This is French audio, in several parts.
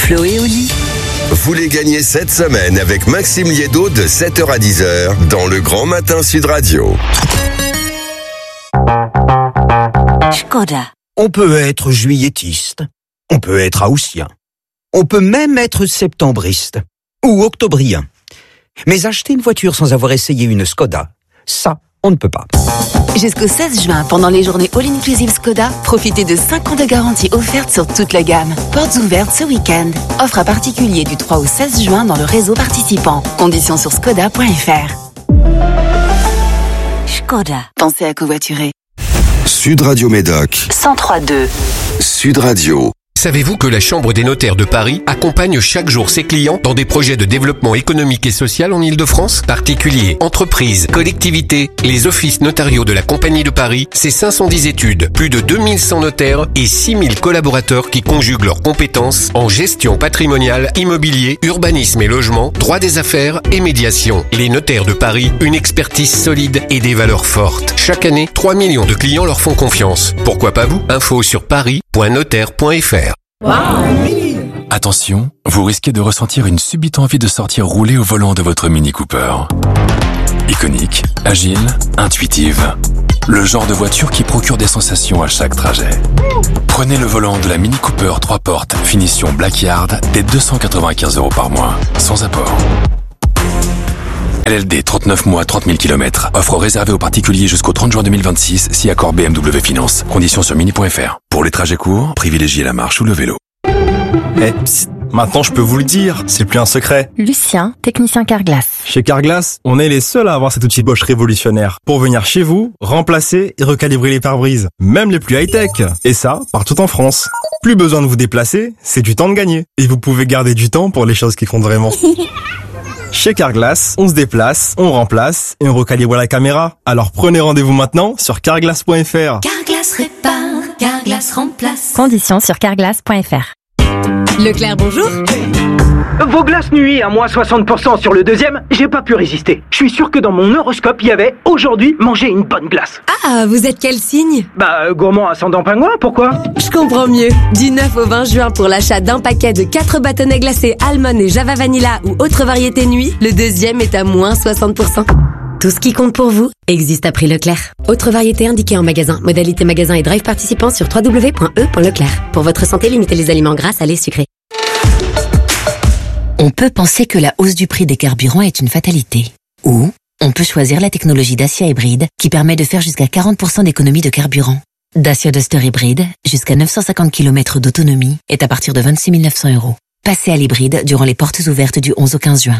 Flo et Oli. Vous les gagnez cette semaine avec Maxime Liédo de 7h à 10h dans le Grand Matin Sud Radio. Skoda. On peut être juilletiste, on peut être haussien, on peut même être septembriste ou octobrien. Mais acheter une voiture sans avoir essayé une Skoda, ça, on ne peut pas. Jusqu'au 16 juin, pendant les journées All-Inclusive Skoda, profitez de 5 ans de garantie offerte sur toute la gamme. Portes ouvertes ce week-end. Offre à particulier du 3 au 16 juin dans le réseau participant. Conditions sur skoda.fr. Skoda. Pensez à covoiturer. Sud Radio Médoc 103.2. Sud Radio. Savez-vous que la Chambre des notaires de Paris accompagne chaque jour ses clients dans des projets de développement économique et social en Île-de-France? Particuliers, entreprises, collectivités, les offices notariaux de la Compagnie de Paris, c'est 510 études, plus de 2100 notaires et 6000 collaborateurs qui conjuguent leurs compétences en gestion patrimoniale, immobilier, urbanisme et logement, droit des affaires et médiation. Les notaires de Paris, une expertise solide et des valeurs fortes. Chaque année, 3 millions de clients leur font confiance. Pourquoi pas vous? Info sur paris.notaire.fr. Wow. Attention, vous risquez de ressentir une subite envie de sortir rouler au volant de votre Mini Cooper. Iconique, agile, intuitive. Le genre de voiture qui procure des sensations à chaque trajet. Prenez le volant de la Mini Cooper 3 portes, finition Black Yard, dès 295 € par mois, sans apport. LLD 39 mois, 30 000 km. Offre réservée aux particuliers jusqu'au 30 juin 2026, si accord BMW Finance. Conditions sur mini.fr. Pour les trajets courts, privilégiez la marche ou le vélo. Psst, maintenant je peux vous le dire, c'est plus un secret. Lucien, technicien Carglass. Chez Carglass, on est les seuls à avoir cet outil Bosch révolutionnaire pour venir chez vous, remplacer et recalibrer les pare-brises, même les plus high-tech. Et ça, partout en France. Plus besoin de vous déplacer, c'est du temps de gagner. Et vous pouvez garder du temps pour les choses qui comptent vraiment. Chez Carglass, on se déplace, on remplace et on recalibre la caméra. Alors prenez rendez-vous maintenant sur carglass.fr. Carglass répare, Carglass remplace. Conditions sur carglass.fr. Leclerc, bonjour. Vos glaces nuit à moins 60% sur le deuxième, j'ai pas pu résister. Je suis sûr que dans mon horoscope, il y avait « Aujourd'hui, manger une bonne glace ». Ah, vous êtes quel signe? Gourmand ascendant pingouin, pourquoi? Je comprends mieux. Du 9 au 20 juin, pour l'achat d'un paquet de 4 bâtonnets glacés Almond et Java Vanilla ou autre variété nuit, le deuxième est à moins 60%. Tout ce qui compte pour vous existe à prix Leclerc. Autre variété indiquée en magasin. Modalité magasin et drive participant sur www.e.leclerc. Pour votre santé, limitez les aliments gras, salés, sucrés. On peut penser que la hausse du prix des carburants est une fatalité. Ou on peut choisir la technologie Dacia hybride qui permet de faire jusqu'à 40% d'économie de carburant. Dacia Duster hybride, jusqu'à 950 km d'autonomie, est à partir de 26 900 €. Passez à l'hybride durant les portes ouvertes du 11 au 15 juin.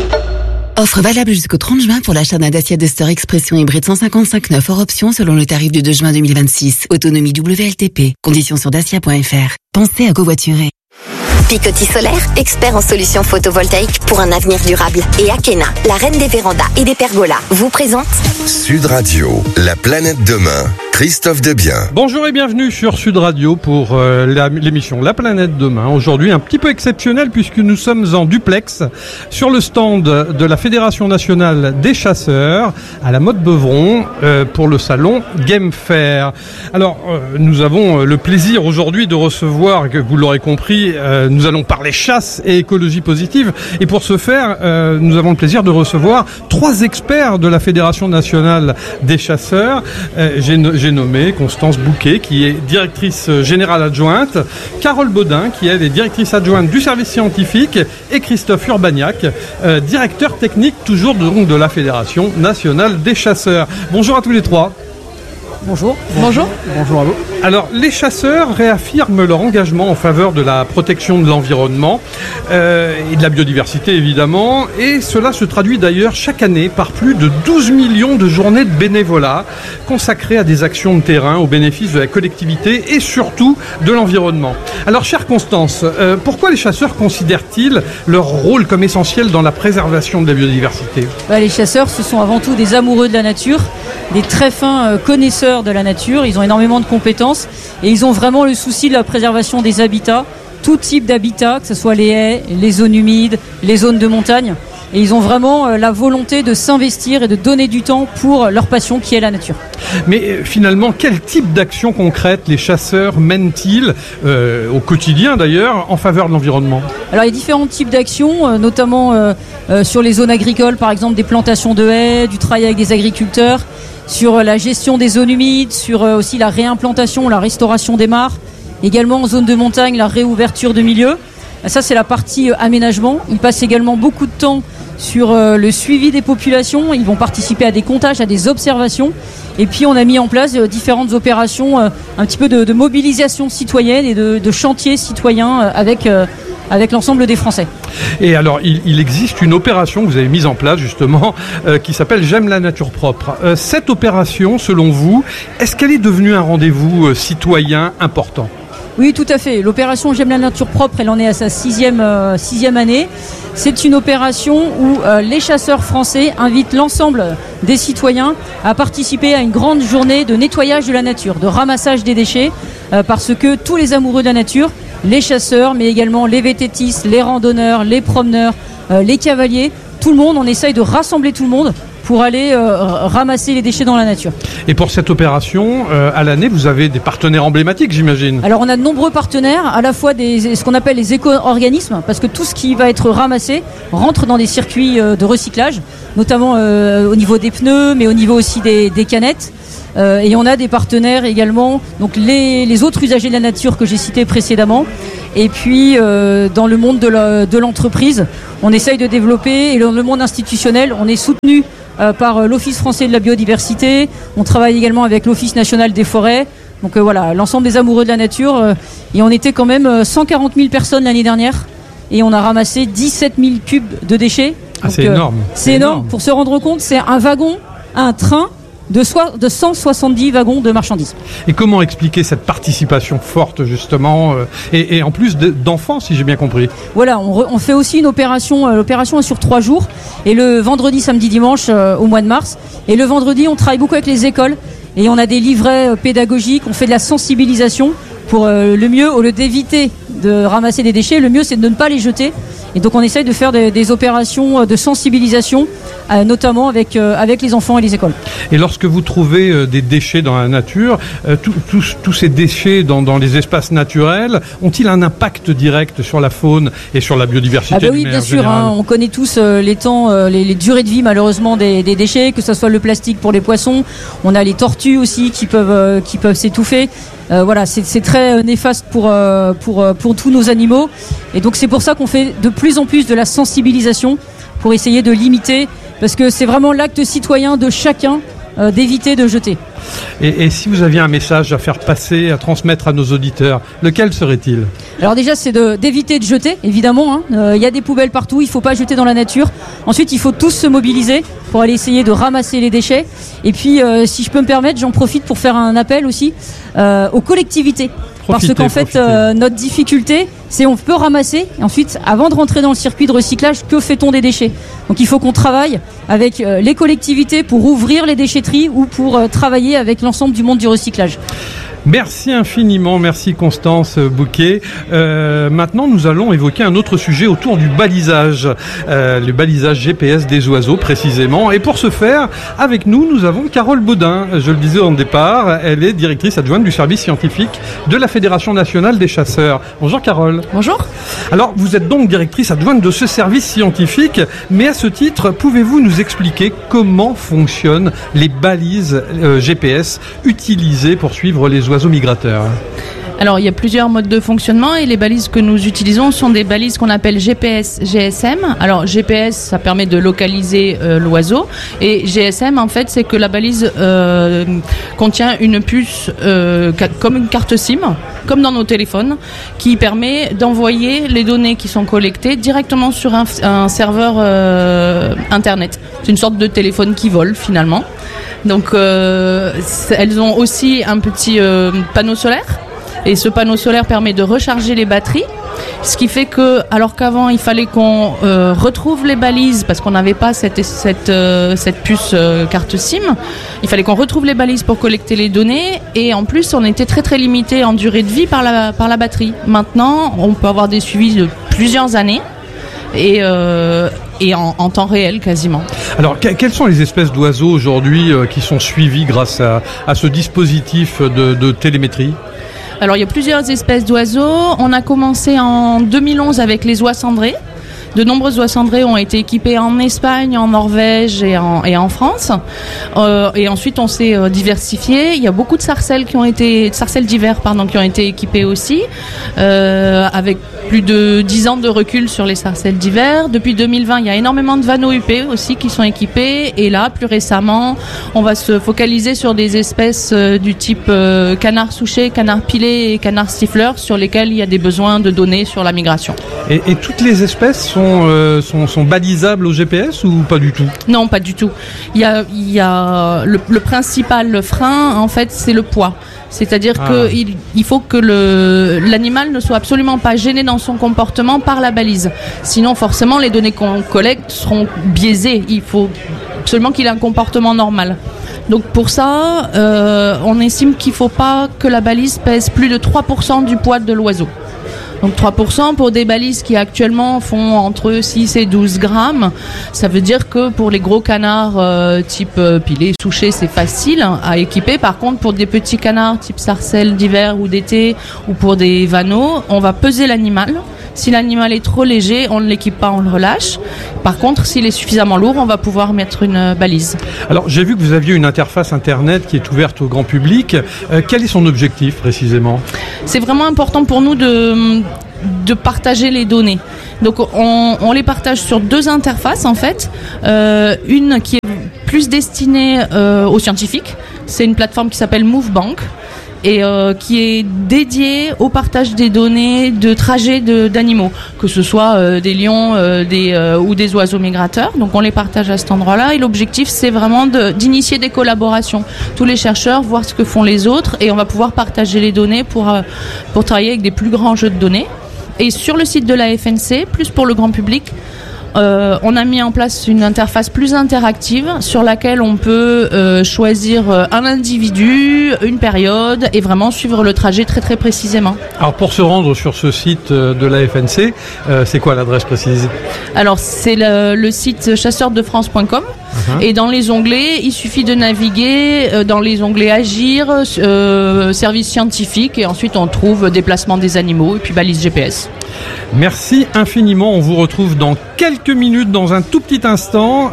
Offre valable jusqu'au 30 juin pour l'achat d'un Dacia Duster Expression hybride 155 hors option selon le tarif du 2 juin 2026. Autonomie WLTP. Conditions sur dacia.fr. Pensez à covoiturer. Picoty Solaire, expert en solutions photovoltaïques pour un avenir durable. Et Akena, la reine des vérandas et des pergolas, vous présente Sud Radio, la planète demain. Christophe Debien. Bonjour et bienvenue sur Sud Radio pour l'émission La Planète Demain. Aujourd'hui un petit peu exceptionnel puisque nous sommes en duplex sur le stand de la Fédération Nationale des Chasseurs à la Motte-Beuvron pour le salon Game Fair. Alors nous avons le plaisir aujourd'hui de recevoir, que vous l'aurez compris, nous allons parler chasse et écologie positive. Et pour ce faire, nous avons le plaisir de recevoir 3 experts de la Fédération Nationale des Chasseurs. J'ai nommé Constance Bouquet, qui est directrice générale adjointe, Carole Baudin, qui elle est directrice adjointe du service scientifique, et Christophe Urbaniak, directeur technique toujours de la Fédération Nationale des Chasseurs. Bonjour à tous les 3. Bonjour. Bonjour. Bonjour à vous. Alors, les chasseurs réaffirment leur engagement en faveur de la protection de l'environnement et de la biodiversité, évidemment. Et cela se traduit d'ailleurs chaque année par plus de 12 millions de journées de bénévolat consacrées à des actions de terrain au bénéfice de la collectivité et surtout de l'environnement. Alors, chère Constance, pourquoi les chasseurs considèrent-ils leur rôle comme essentiel dans la préservation de la biodiversité ? Les chasseurs, ce sont avant tout des amoureux de la nature, des très fins connaisseurs de la nature. Ils ont énormément de compétences et ils ont vraiment le souci de la préservation des habitats, tout type d'habitats, que ce soit les haies, les zones humides, les zones de montagne. et ils ont vraiment la volonté de s'investir et de donner du temps pour leur passion qui est la nature. Mais finalement, quel type d'action concrète les chasseurs mènent-ils au quotidien d'ailleurs en faveur de l'environnement ? Alors il y a différents types d'actions, notamment sur les zones agricoles, par exemple des plantations de haies, du travail avec des agriculteurs, sur la gestion des zones humides, sur aussi la réimplantation, la restauration des mares, également en zone de montagne, la réouverture de milieux. Ça c'est la partie aménagement. Ils passent également beaucoup de temps sur le suivi des populations, ils vont participer à des comptages, à des observations. Et puis on a mis en place différentes opérations, un petit peu de mobilisation citoyenne et de chantiers citoyens avec l'ensemble des Français. Et alors, il existe une opération que vous avez mise en place justement qui s'appelle J'aime la nature propre. Cette opération, selon vous, est-ce qu'elle est devenue un rendez-vous citoyen important ? Oui, tout à fait. L'opération J'aime la nature propre, elle en est à sa sixième année. C'est une opération où les chasseurs français invitent l'ensemble des citoyens à participer à une grande journée de nettoyage de la nature, de ramassage des déchets, parce que tous les amoureux de la nature, les chasseurs, mais également les vététistes, les randonneurs, les promeneurs, les cavaliers, tout le monde, on essaye de rassembler tout le monde pour aller ramasser les déchets dans la nature. Et pour cette opération, à l'année, vous avez des partenaires emblématiques, j'imagine ? Alors on a de nombreux partenaires, à la fois ce qu'on appelle les éco-organismes, parce que tout ce qui va être ramassé rentre dans des circuits de recyclage, notamment au niveau des pneus, mais au niveau aussi des canettes. Et on a des partenaires également, donc les autres usagers de la nature que j'ai cités précédemment. Et puis dans le monde de l'entreprise, on essaye de développer, et dans le monde institutionnel, on est soutenu par l'Office français de la biodiversité. On travaille également avec l'Office national des forêts. Donc voilà, l'ensemble des amoureux de la nature. Et on était quand même 140 000 personnes l'année dernière. Et on a ramassé 17 000 cubes de déchets. Donc, c'est énorme. C'est énorme. Pour se rendre compte, c'est un wagon, un train de 170 wagons de marchandises. Et comment expliquer cette participation forte justement et en plus d'enfants, si j'ai bien compris ? Voilà, on fait aussi une opération. L'opération est sur 3 jours, et le vendredi, samedi, dimanche au mois de mars. Et le vendredi, on travaille beaucoup avec les écoles et on a des livrets pédagogiques. On fait de la sensibilisation pour le mieux, au lieu d'éviter de ramasser des déchets, le mieux c'est de ne pas les jeter. Et donc on essaye de faire des opérations de sensibilisation, notamment avec les enfants et les écoles. Et lorsque vous trouvez des déchets dans la nature, tous ces déchets dans les espaces naturels, ont-ils un impact direct sur la faune et sur la biodiversité ? Oui, bien sûr. On connaît tous les durées de vie malheureusement des déchets, que ce soit le plastique pour les poissons. On a les tortues aussi qui peuvent s'étouffer. Voilà, c'est très néfaste pour tous nos animaux. Et donc c'est pour ça qu'on fait de plus en plus de la sensibilisation pour essayer de limiter, parce que c'est vraiment l'acte citoyen de chacun d'éviter de jeter. Et si vous aviez un message à faire passer, à transmettre à nos auditeurs, lequel serait-il ? Alors déjà, c'est d'éviter de jeter, évidemment. Il y a des poubelles partout, il ne faut pas jeter dans la nature. Ensuite, il faut tous se mobiliser pour aller essayer de ramasser les déchets. Et puis, si je peux me permettre, j'en profite pour faire un appel aussi aux collectivités. Parce qu'en fait, notre difficulté, c'est on peut ramasser, et ensuite, avant de rentrer dans le circuit de recyclage, que fait-on des déchets ? Donc il faut qu'on travaille avec les collectivités pour ouvrir les déchetteries ou pour travailler avec l'ensemble du monde du recyclage. Merci infiniment, merci Constance Bouquet. Maintenant, nous allons évoquer un autre sujet autour du balisage, le balisage GPS des oiseaux précisément. Et pour ce faire, avec nous avons Carole Baudin. Je le disais au départ, elle est directrice adjointe du service scientifique de la Fédération nationale des chasseurs. Bonjour Carole. Bonjour. Alors, vous êtes donc directrice adjointe de ce service scientifique, mais à ce titre, pouvez-vous nous expliquer comment fonctionnent les balises GPS utilisées pour suivre les oiseaux migrateurs? Alors, il y a plusieurs modes de fonctionnement et les balises que nous utilisons sont des balises qu'on appelle GPS, GSM. Alors, GPS, ça permet de localiser l'oiseau et GSM, en fait, c'est que la balise contient une puce comme une carte SIM, comme dans nos téléphones, qui permet d'envoyer les données qui sont collectées directement sur un serveur Internet. C'est une sorte de téléphone qui vole, finalement. Donc, elles ont aussi un petit panneau solaire. Et ce panneau solaire permet de recharger les batteries, ce qui fait que, alors qu'avant il fallait qu'on retrouve les balises parce qu'on n'avait pas cette puce carte SIM, il fallait qu'on retrouve les balises pour collecter les données et en plus on était très très limité en durée de vie par la batterie. Maintenant, on peut avoir des suivis de plusieurs années et et en temps réel quasiment. Alors, quelles sont les espèces d'oiseaux aujourd'hui qui sont suivies grâce à ce dispositif de télémétrie ? Alors, il y a plusieurs espèces d'oiseaux. On a commencé en 2011 avec les oies cendrées. De nombreux oies cendrées ont été équipés en Espagne, en Norvège et en France. Et ensuite, on s'est diversifié. Il y a beaucoup de sarcelles d'hiver, qui ont été équipées aussi, avec plus de 10 ans de recul sur les sarcelles d'hiver. Depuis 2020, il y a énormément de vanneaux huppés aussi qui sont équipés. Et là, plus récemment, on va se focaliser sur des espèces du type canard souchet, canard pilé et canard siffleur, sur lesquels il y a des besoins de données sur la migration. Et toutes les espèces sont balisables au GPS ou pas du tout ? Non, pas du tout. Il y a le principal frein, en fait, c'est le poids. C'est-à-dire qu'il faut que l'animal ne soit absolument pas gêné dans son comportement par la balise. Sinon, forcément, les données qu'on collecte seront biaisées. Il faut absolument qu'il ait un comportement normal. Donc pour ça, on estime qu'il ne faut pas que la balise pèse plus de 3% du poids de l'oiseau. Donc 3% pour des balises qui actuellement font entre 6 et 12 grammes. Ça veut dire que pour les gros canards type pilé, souchet, c'est facile à équiper. Par contre, pour des petits canards type sarcelles d'hiver ou d'été ou pour des vanneaux, on va peser l'animal. Si l'animal est trop léger, on ne l'équipe pas, on le relâche. Par contre, s'il est suffisamment lourd, on va pouvoir mettre une balise. Alors, j'ai vu que vous aviez une interface internet qui est ouverte au grand public. Quel est son objectif précisément ? C'est vraiment important pour nous de partager les données. Donc, on les partage sur 2 interfaces en fait. Une qui est plus destinée aux scientifiques. C'est une plateforme qui s'appelle MoveBank. Et qui est dédié au partage des données de trajets d'animaux, que ce soit des lions ou des oiseaux migrateurs. Donc on les partage à cet endroit-là et l'objectif c'est vraiment d'initier des collaborations. Tous les chercheurs voir ce que font les autres et on va pouvoir partager les données pour travailler avec des plus grands jeux de données. Et sur le site de la FNC, plus pour le grand public, on a mis en place une interface plus interactive sur laquelle on peut choisir un individu, une période et vraiment suivre le trajet très très précisément. Alors pour se rendre sur ce site de la FNC, c'est quoi l'adresse précise ? Alors c'est le site chasseurdefrance.com. Et dans les onglets, il suffit de naviguer dans les onglets Agir, services scientifiques et ensuite on trouve déplacement des animaux et puis balise GPS. Merci infiniment, on vous retrouve dans quelques minutes, dans un tout petit instant,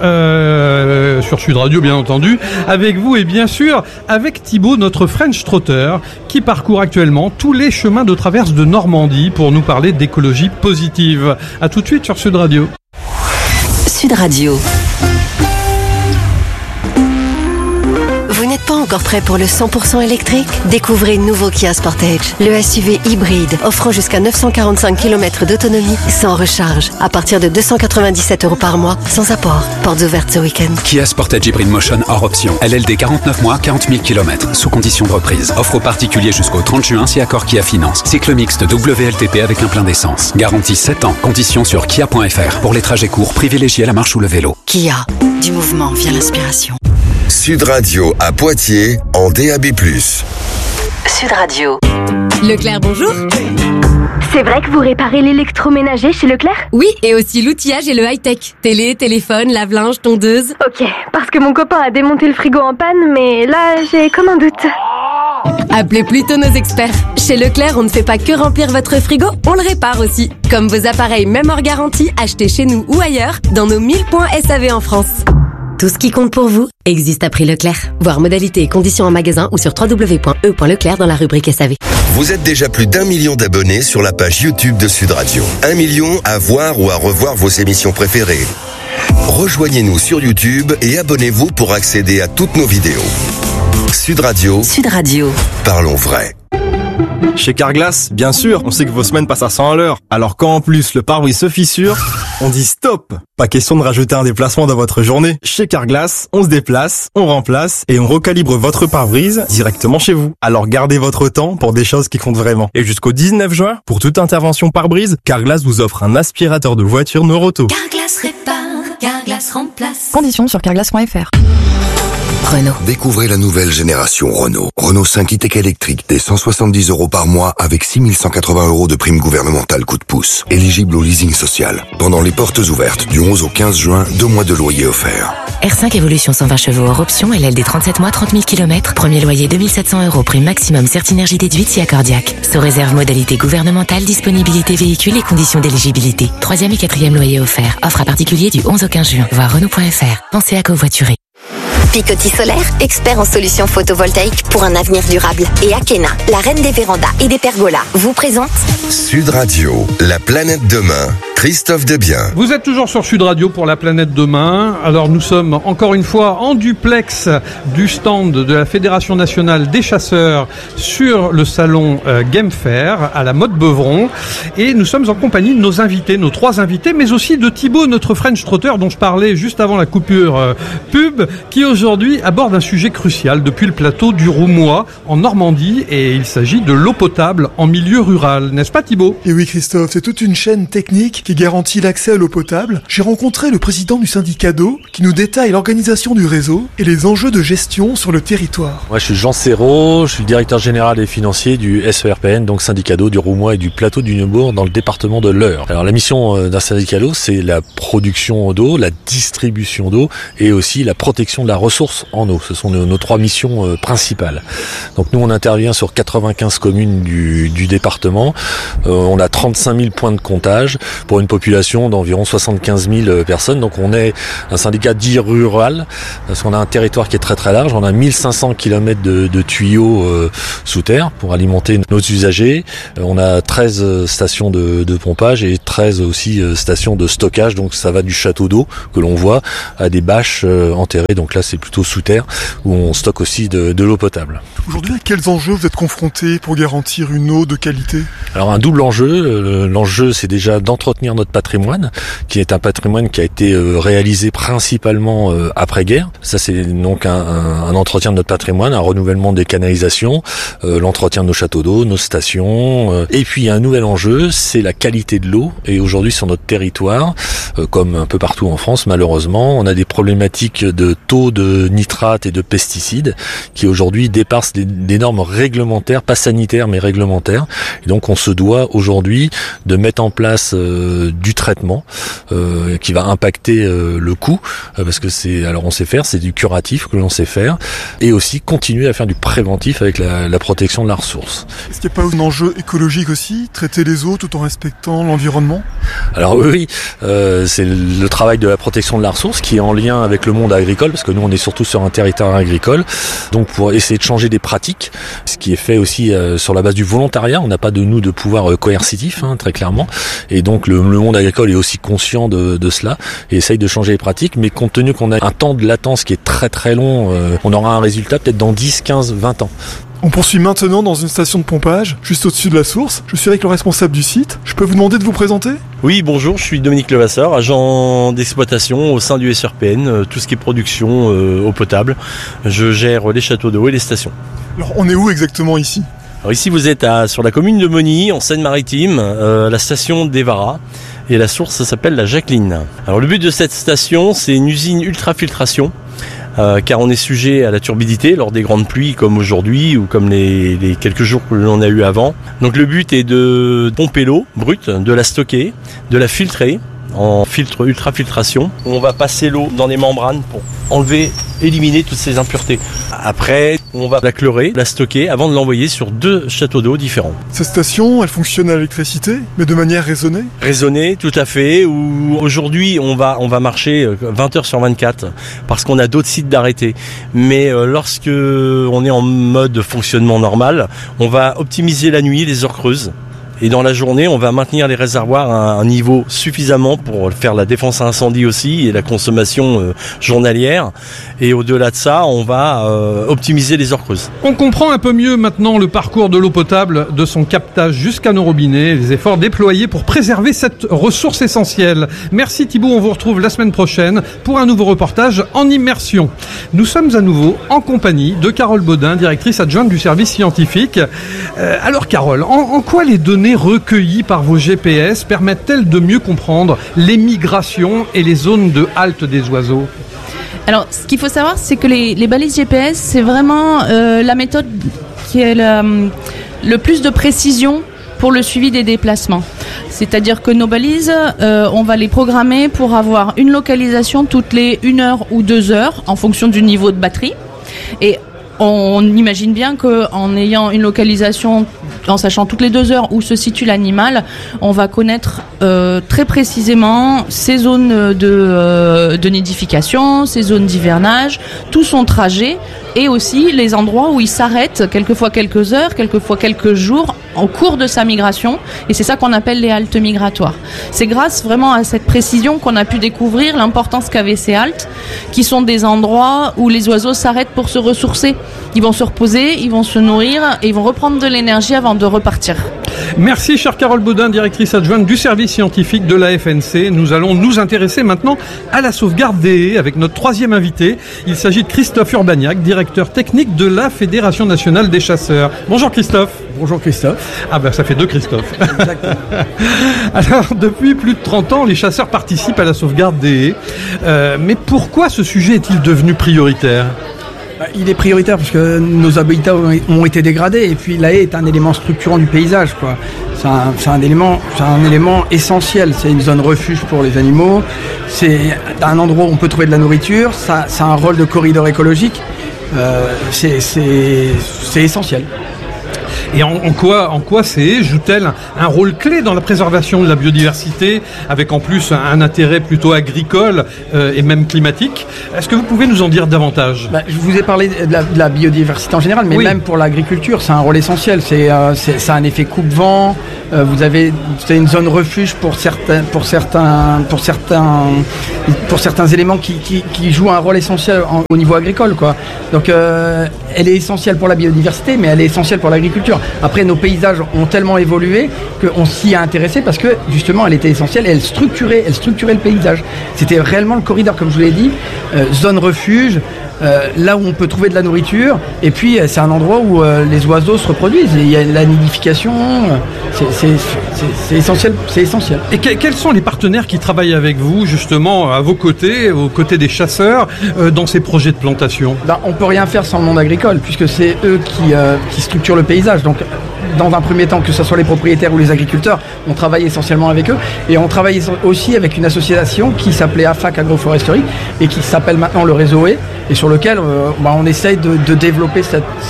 sur Sud Radio bien entendu, avec vous et bien sûr avec Thibaut, notre French Trotter, qui parcourt actuellement tous les chemins de traverse de Normandie pour nous parler d'écologie positive. À tout de suite sur Sud Radio. Sud Radio. Vous n'êtes pas encore prêt pour le 100% électrique ? Découvrez nouveau Kia Sportage, le SUV hybride offrant jusqu'à 945 km d'autonomie sans recharge, à partir de 297 € par mois, sans apport. Portes ouvertes ce week-end. Kia Sportage Hybrid Motion hors option. LLD 49 mois, 40 000 km, sous condition de reprise. Offre aux particuliers jusqu'au 30 juin si accord Kia Finance. Cycle mixte WLTP avec un plein d'essence. Garantie 7 ans. Conditions sur kia.fr. Pour les trajets courts, privilégiez la marche ou le vélo. Kia, du mouvement vient l'inspiration. Sud Radio à Poitiers en DAB+. Sud Radio. Leclerc, bonjour. C'est vrai que vous réparez l'électroménager chez Leclerc ? Oui, et aussi l'outillage et le high-tech. Télé, téléphone, lave-linge, tondeuse. Ok, parce que mon copain a démonté le frigo en panne, mais là, j'ai comme un doute. Appelez plutôt nos experts. Chez Leclerc, on ne fait pas que remplir votre frigo, on le répare aussi. Comme vos appareils, même hors garantie, achetés chez nous ou ailleurs, dans nos 1000 points SAV en France. Tout ce qui compte pour vous existe à prix Leclerc. Voir modalités et conditions en magasin ou sur www.e.leclerc dans la rubrique SAV. Vous êtes déjà plus d'1 million d'abonnés sur la page YouTube de Sud Radio. 1 million à voir ou à revoir vos émissions préférées. Rejoignez-nous sur YouTube et abonnez-vous pour accéder à toutes nos vidéos. Sud Radio. Sud Radio. Parlons vrai. Chez Carglass, bien sûr, on sait que vos semaines passent à 100 à l'heure. Alors quand en plus le pare-brise se fissure, on dit stop. Pas question de rajouter un déplacement dans votre journée. Chez Carglass, on se déplace, on remplace et on recalibre votre pare-brise directement chez vous. Alors gardez votre temps pour des choses qui comptent vraiment. Et jusqu'au 19 juin, pour toute intervention pare-brise, Carglass vous offre un aspirateur de voiture Neuroto. Carglass répare, Carglass remplace. Conditions sur carglass.fr. Renault. Découvrez la nouvelle génération Renault. Renault 5 e-tech électrique dès 170 € par mois avec 6 180 € de prime gouvernementale coup de pouce. Éligible au leasing social. Pendant les portes ouvertes du 11 au 15 juin, 2 mois de loyer offerts. R5 Evolution 120 chevaux hors option, LLD 37 mois, 30 000 km. Premier loyer 2700 €, prime maximum Certinergie déduite si accordiaque. Sous réserve modalité gouvernementale, disponibilité véhicule et conditions d'éligibilité. 3e et 4e loyer offert. Offre à particulier du 11 au 15 juin. Voir Renault.fr. Pensez à covoiturer. Picoty Solaire, expert en solutions photovoltaïques pour un avenir durable. Et Akena, la reine des vérandas et des pergolas, vous présente Sud Radio, la planète demain. Christophe Debien. Vous êtes toujours sur Sud Radio pour la planète demain. Alors nous sommes encore une fois en duplex du stand de la Fédération nationale des chasseurs sur le salon Game Fair à la Motte-Beuvron. Et nous sommes en compagnie de nos invités, nos 3 invités, mais aussi de Thibaut, notre French Trotter dont je parlais juste avant la coupure pub, qui aujourd'hui aborde un sujet crucial depuis le plateau du Roumois en Normandie, et il s'agit de l'eau potable en milieu rural. N'est-ce pas Thibaut ? Et oui Christophe, c'est toute une chaîne technique qui garantit l'accès à l'eau potable. J'ai rencontré le président du syndicat d'eau qui nous détaille l'organisation du réseau et les enjeux de gestion sur le territoire. Moi je suis Jean Serrault, je suis le directeur général et financier du SERPN, donc syndicat d'eau du Roumois et du plateau du Neubourg dans le département de l'Eure. Alors la mission d'un syndicat d'eau, c'est la production d'eau, la distribution d'eau et aussi la protection de la ressource en eau. Ce sont nos 3 missions principales. Donc nous on intervient sur 95 communes du département. On a 35 000 points de comptage pour une population d'environ 75 000 personnes. Donc on est un syndicat dit rural parce qu'on a un territoire qui est très très large. On a 1500 km de tuyaux sous terre pour alimenter nos usagers. On a 13 stations de pompage et 13 aussi stations de stockage. Donc ça va du château d'eau que l'on voit à des bâches enterrées. Donc là c'est plutôt sous terre où on stocke aussi de l'eau potable. Aujourd'hui, à quels enjeux vous êtes confrontés pour garantir une eau de qualité ? Alors un double enjeu. L'enjeu c'est déjà d'entretenir notre patrimoine, qui est un patrimoine qui a été réalisé principalement après-guerre. Ça c'est donc un entretien de notre patrimoine, un renouvellement des canalisations, l'entretien de nos châteaux d'eau, nos stations. Et puis un nouvel enjeu, c'est la qualité de l'eau. Et aujourd'hui sur notre territoire, comme un peu partout en France malheureusement, on a des problématiques de taux de nitrates et de pesticides qui aujourd'hui dépassent des normes réglementaires, pas sanitaires mais réglementaires. Et donc on se doit aujourd'hui de mettre en place du traitement qui va impacter le coût parce que on sait faire, c'est du curatif que l'on sait faire, et aussi continuer à faire du préventif avec la protection de la ressource. Est-ce qu'il n'y a pas un enjeu écologique aussi, traiter les eaux tout en respectant l'environnement ? Alors oui, c'est le travail de la protection de la ressource qui est en lien avec le monde agricole, parce que nous on est surtout sur un territoire agricole, donc pour essayer de changer des pratiques, ce qui est fait aussi sur la base du volontariat. On n'a pas de pouvoir coercitif, très clairement, et donc le monde agricole est aussi conscient de cela et essaye de changer les pratiques, mais compte tenu qu'on a un temps de latence qui est très très long, on aura un résultat peut-être dans 10, 15, 20 ans. On poursuit maintenant dans une station de pompage, juste au-dessus de la source. Je suis avec le responsable du site. Je peux vous demander de vous présenter ? Oui, bonjour, je suis Dominique Levasseur, agent d'exploitation au sein du SERPN, tout ce qui est production eau potable. Je gère les châteaux d'eau et les stations. Alors on est où exactement ici ? Alors ici vous êtes sur la commune de Mony, en Seine-Maritime, la station d'Evara. Et la source s'appelle la Jacqueline. Alors le but de cette station, c'est une usine ultrafiltration, car on est sujet à la turbidité lors des grandes pluies comme aujourd'hui ou comme les quelques jours que l'on a eu avant. Donc le but est de pomper l'eau brute, de la stocker, de la filtrer en filtre ultrafiltration. On va passer l'eau dans des membranes pour enlever, éliminer toutes ces impuretés. Après, on va la chlorer, la stocker avant de l'envoyer sur 2 châteaux d'eau différents. Cette station, elle fonctionne à l'électricité, mais de manière raisonnée ? Raisonnée, tout à fait. Aujourd'hui, on va marcher 20 heures sur 24 parce qu'on a d'autres sites d'arrêté. Mais lorsque on est en mode fonctionnement normal, on va optimiser la nuit, les heures creuses. Et dans la journée, on va maintenir les réservoirs à un niveau suffisamment pour faire la défense à incendie aussi et la consommation journalière. Et au-delà de ça, on va optimiser les heures creuses. On comprend un peu mieux maintenant le parcours de l'eau potable, de son captage jusqu'à nos robinets, les efforts déployés pour préserver cette ressource essentielle. Merci Thibaut, on vous retrouve la semaine prochaine pour un nouveau reportage en immersion. Nous sommes à nouveau en compagnie de Carole Baudin, directrice adjointe du service scientifique. Alors Carole, en quoi les données recueillies par vos GPS permettent-elles de mieux comprendre les migrations et les zones de halte des oiseaux ? Alors, ce qu'il faut savoir, c'est que les balises GPS, c'est vraiment la méthode qui est le plus de précision pour le suivi des déplacements. C'est-à-dire que nos balises, on va les programmer pour avoir une localisation toutes les 1 heure ou 2 heures en fonction du niveau de batterie. Et on imagine bien qu'en ayant une localisation, en sachant toutes les 2 heures où se situe l'animal, on va connaître très précisément ses zones de nidification, ses zones d'hivernage, tout son trajet et aussi les endroits où il s'arrête, quelquefois quelques heures, quelquefois quelques jours au cours de sa migration. Et c'est ça qu'on appelle les haltes migratoires. C'est grâce vraiment à cette précision qu'on a pu découvrir l'importance qu'avaient ces haltes, qui sont des endroits où les oiseaux s'arrêtent pour se ressourcer. Ils vont se reposer, ils vont se nourrir et ils vont reprendre de l'énergie avant de repartir. Merci, chère Carole Baudin, directrice adjointe du service scientifique de la FNC. Nous allons nous intéresser maintenant à la sauvegarde des haies avec notre 3e invité. Il s'agit de Christophe Urbaniak, directeur technique de la Fédération nationale des chasseurs. Bonjour Christophe. Bonjour Christophe. Ah ben ça fait 2 Christophe. Alors, depuis plus de 30 ans, les chasseurs participent à la sauvegarde des haies. Mais pourquoi ce sujet est-il devenu prioritaire ? Il est prioritaire parce que nos habitats ont été dégradés et puis la haie est un élément structurant du paysage, quoi. C'est un élément essentiel. C'est une zone refuge pour les animaux. C'est un endroit où on peut trouver de la nourriture. Ça a un rôle de corridor écologique. C'est essentiel. Et en quoi ces haies jouent-elles un rôle clé dans la préservation de la biodiversité, avec en plus un intérêt plutôt agricole et même climatique ? Est-ce que vous pouvez nous en dire davantage ? Je vous ai parlé de la biodiversité en général, mais même pour l'agriculture, c'est un rôle essentiel. Ça a un effet coupe-vent. C'est une zone refuge pour certains éléments qui jouent un rôle essentiel au niveau agricole, quoi. Donc elle est essentielle pour la biodiversité, mais elle est essentielle pour l'agriculture. Après, nos paysages ont tellement évolué qu'on s'y a intéressé parce que justement elle était essentielle et elle structurait le paysage. C'était réellement le corridor, comme je vous l'ai dit, zone refuge, là où on peut trouver de la nourriture, et puis c'est un endroit où les oiseaux se reproduisent. Il y a la nidification, c'est essentiel. Et quels sont les partenaires qui travaillent avec vous, justement, à vos côtés, aux côtés des chasseurs, dans ces projets de plantation ? On peut rien faire sans le monde agricole, puisque c'est eux qui structurent le paysage. Donc, dans un premier temps, que ce soit les propriétaires ou les agriculteurs, on travaille essentiellement avec eux. Et on travaille aussi avec une association qui s'appelait AFAC Agroforesterie et qui s'appelle maintenant le Réseau Haie, et sur lequel on essaye de développer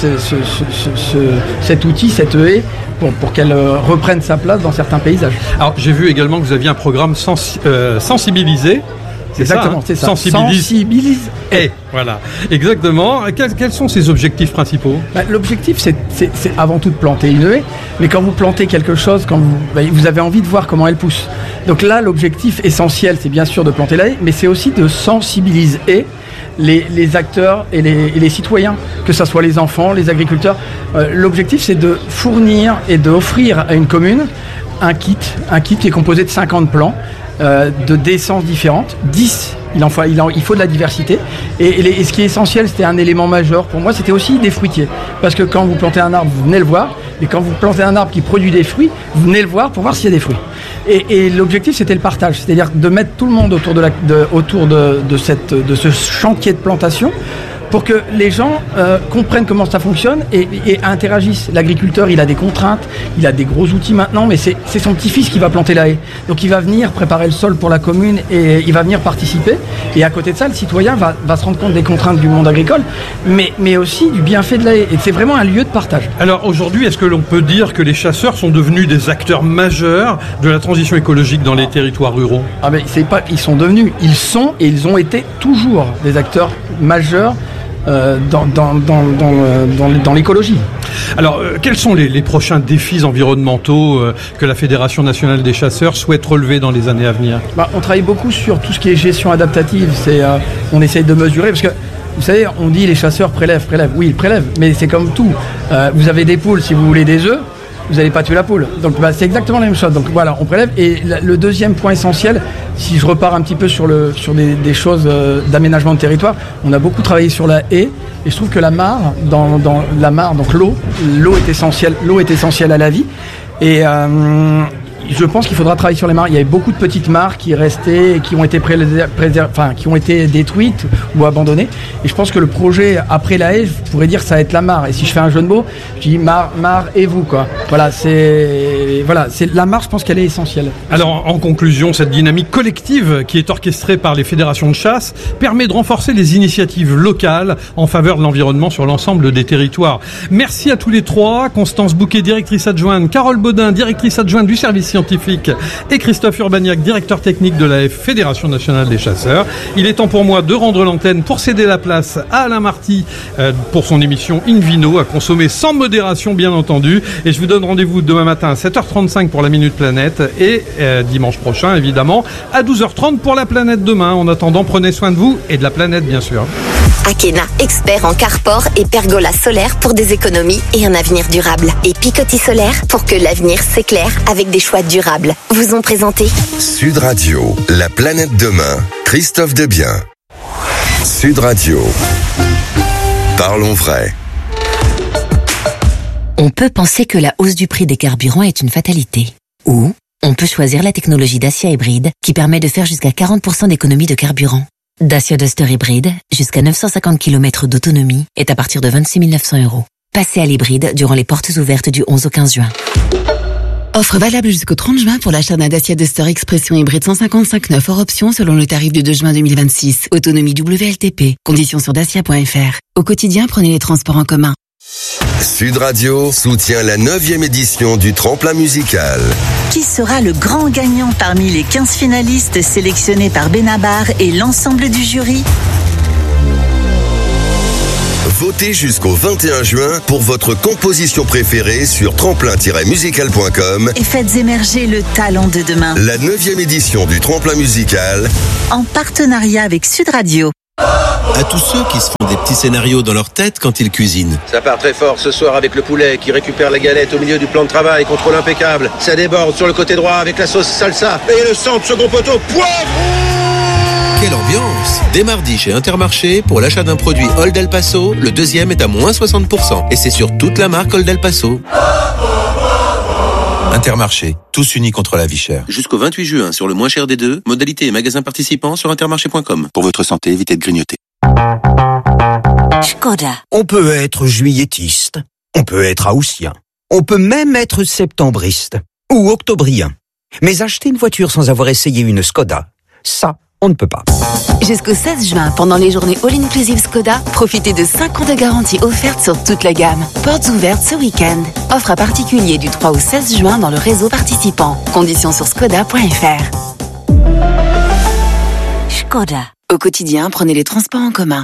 cet outil, cette haie, pour qu'elle reprenne sa place dans certains paysages. Alors, j'ai vu également que vous aviez un programme sensibilisé. Exactement, c'est ça. Sensibilise. Et voilà, exactement. Quels sont ses objectifs principaux ? L'objectif, c'est avant tout de planter une haie, mais quand vous plantez quelque chose, vous avez envie de voir comment elle pousse. Donc là, l'objectif essentiel, c'est bien sûr de planter la haie, mais c'est aussi de sensibiliser les acteurs et les citoyens, que ce soit les enfants, les agriculteurs. L'objectif, c'est de fournir et d'offrir à une commune un kit qui est composé de 50 plants, de d'essences différentes, 10. Il faut de la diversité. Et ce qui est essentiel, c'était un élément majeur pour moi, c'était aussi des fruitiers. Parce que quand vous plantez un arbre, vous venez le voir. Et quand vous plantez un arbre qui produit des fruits, vous venez le voir pour voir s'il y a des fruits. Et l'objectif, c'était le partage. C'est-à-dire de mettre tout le monde autour de ce chantier de plantation, pour que les gens comprennent comment ça fonctionne et interagissent. L'agriculteur, il a des contraintes, il a des gros outils maintenant, mais c'est son petit-fils qui va planter la haie. Donc il va venir préparer le sol pour la commune et il va venir participer. Et à côté de ça, le citoyen va se rendre compte des contraintes du monde agricole, mais aussi du bienfait de la haie. Et c'est vraiment un lieu de partage. Alors aujourd'hui, est-ce que l'on peut dire que les chasseurs sont devenus des acteurs majeurs de la transition écologique dans les territoires ruraux ? Ils sont devenus, ils sont et ils ont été toujours des acteurs majeurs dans l'écologie. Alors, quels sont les prochains défis environnementaux que la Fédération nationale des chasseurs souhaite relever dans les années à venir ? On travaille beaucoup sur tout ce qui est gestion adaptative. On essaye de mesurer, parce que vous savez, on dit les chasseurs prélèvent. Oui, ils prélèvent, mais c'est comme tout. Vous avez des poules, si vous voulez des œufs, vous n'allez pas tuer la poule. Donc c'est exactement la même chose. Donc voilà, on prélève. Et le deuxième point essentiel, si je repars un petit peu sur des choses d'aménagement de territoire, on a beaucoup travaillé sur la haie. Et je trouve que la mare, dans la mare, donc l'eau est essentielle à la vie. Et je pense qu'il faudra travailler sur les mares. Il y avait beaucoup de petites mares qui restaient, qui ont été qui ont été détruites ou abandonnées. Et je pense que le projet après la haie, je pourrais dire que ça va être la mare. Et si je fais un jeu de mots, je dis mare et vous, quoi. Voilà, c'est la mare. Je pense qu'elle est essentielle. Alors, en conclusion, cette dynamique collective qui est orchestrée par les fédérations de chasse permet de renforcer les initiatives locales en faveur de l'environnement sur l'ensemble des territoires. Merci à tous les trois. Constance Bouquet, directrice adjointe, Carole Baudin, directrice adjointe du service scientifique, et Christophe Urbaniak, directeur technique de la Fédération nationale des chasseurs. Il est temps pour moi de rendre l'antenne pour céder la place à Alain Marty pour son émission Invino, à consommer sans modération bien entendu. Et je vous donne rendez-vous demain matin à 7h35 pour la Minute Planète et dimanche prochain évidemment à 12h30 pour la Planète Demain. En attendant, prenez soin de vous et de la planète bien sûr. Akena, expert en carport et pergola solaire pour des économies et un avenir durable. Et Picoty Solaire pour que l'avenir s'éclaire avec des choix durables. Vous ont présenté Sud Radio, la planète demain, Christophe Debien. Sud Radio. Parlons vrai. On peut penser que la hausse du prix des carburants est une fatalité. Ou on peut choisir la technologie Dacia hybride qui permet de faire jusqu'à 40% d'économie de carburant. Dacia Duster hybride, jusqu'à 950 km d'autonomie, est à partir de 26 900 €. Passez à l'hybride durant les portes ouvertes du 11 au 15 juin. Offre valable jusqu'au 30 juin pour l'achat d'un Dacia Duster Expression hybride 155/9 hors option selon le tarif du 2 juin 2026. Autonomie WLTP. Conditions sur dacia.fr. Au quotidien, prenez les transports en commun. Sud Radio soutient la 9e édition du Tremplin musical. Qui sera le grand gagnant parmi les 15 finalistes sélectionnés par Benabar et l'ensemble du jury? Votez jusqu'au 21 juin pour votre composition préférée sur tremplin-musical.com et faites émerger le talent de demain. La 9e édition du Tremplin musical en partenariat avec Sud Radio. À tous ceux qui se font des petits scénarios dans leur tête quand ils cuisinent. Ça part très fort ce soir avec le poulet qui récupère la galette au milieu du plan de travail, contrôle impeccable. Ça déborde sur le côté droit avec la sauce salsa et le centre second poteau, poivre. Quelle ambiance! Dès mardi chez Intermarché, pour l'achat d'un produit Old El Paso, le deuxième est à moins 60%. Et c'est sur toute la marque Old El Paso. Intermarché, tous unis contre la vie chère. Jusqu'au 28 juin sur le moins cher des deux, modalités et magasins participants sur intermarché.com. Pour votre santé, évitez de grignoter. Skoda. On peut être juillettiste, on peut être haussien, on peut même être septembriste ou octobrien. Mais acheter une voiture sans avoir essayé une Skoda, ça, on ne peut pas. Jusqu'au 16 juin, pendant les journées All-Inclusive Skoda, profitez de 5 ans de garantie offerte sur toute la gamme. Portes ouvertes ce week-end. Offre à particulier du 3 au 16 juin dans le réseau participant. Conditions sur skoda.fr. Skoda. Au quotidien, prenez les transports en commun.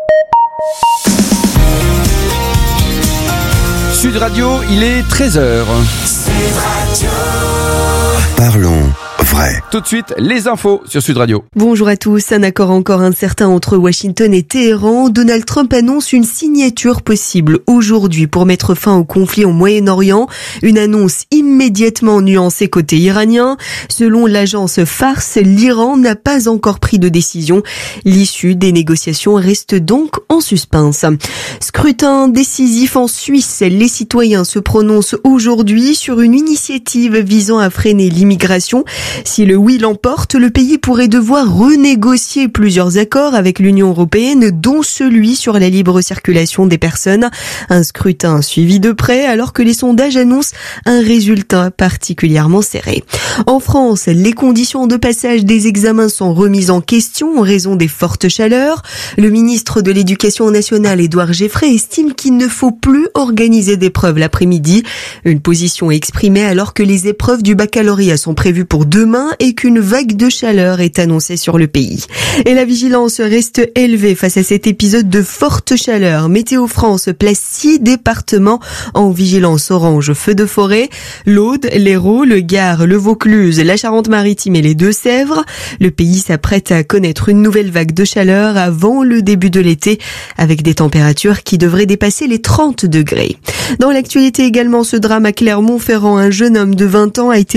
Sud Radio, il est 13h. Sud Radio. Parlons vrai. Tout de suite, les infos sur Sud Radio. Bonjour à tous. Un accord encore incertain entre Washington et Téhéran. Donald Trump annonce une signature possible aujourd'hui pour mettre fin au conflit au Moyen-Orient. Une annonce immédiatement nuancée côté iranien. Selon l'agence Fars, l'Iran n'a pas encore pris de décision. L'issue des négociations reste donc en suspens. Scrutin décisif en Suisse. Les citoyens se prononcent aujourd'hui sur une initiative visant à freiner l'immigration. Si le oui l'emporte, le pays pourrait devoir renégocier plusieurs accords avec l'Union européenne, dont celui sur la libre circulation des personnes. Un scrutin suivi de près alors que les sondages annoncent un résultat particulièrement serré. En France, les conditions de passage des examens sont remises en question en raison des fortes chaleurs. Le ministre de l'Éducation nationale, Édouard Geffray, estime qu'il ne faut plus organiser d'épreuves l'après-midi. Une position exprimée alors que les épreuves du baccalauréat sont prévues pour demain et qu'une vague de chaleur est annoncée sur le pays. Et la vigilance reste élevée face à cet épisode de forte chaleur. Météo France place 6 départements en vigilance orange feu de forêt. L'Aude, l'Hérault, le Gard, le Vaucluse, la Charente-Maritime et les Deux-Sèvres. Le pays s'apprête à connaître une nouvelle vague de chaleur avant le début de l'été avec des températures qui devraient dépasser les 30 degrés. Dans l'actualité également, ce drame à Clermont-Ferrand, un jeune homme de 20 ans a été mortellement